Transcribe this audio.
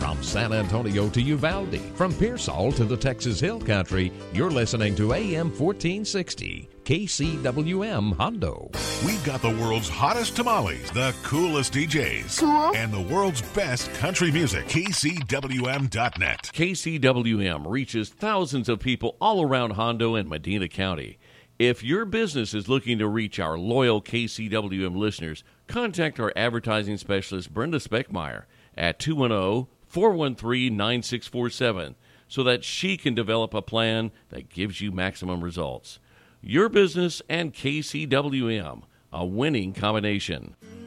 From San Antonio to Uvalde, from Pearsall to the Texas Hill Country, you're listening to AM 1460, KCWM Hondo. We've got the world's hottest tamales, the coolest DJs, and the world's best country music. KCWM.net. KCWM reaches thousands of people all around Hondo and Medina County. If your business is looking to reach our loyal KCWM listeners, contact our advertising specialist, Brenda Speckmeyer, at 210-413-9647 so that she can develop a plan that gives you maximum results. Your business and KCWM, a winning combination.